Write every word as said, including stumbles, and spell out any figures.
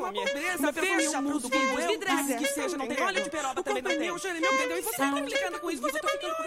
perfume. Beleza, Meu perfume fecha eu pros mudo vidros, quando eu vidrex quiser. que seja, não tem Entendeu? óleo de peroba O também corpo não é tem. meu, o cheiro é meu, Entendeu? E você tá implicando com isso, você tá ficando com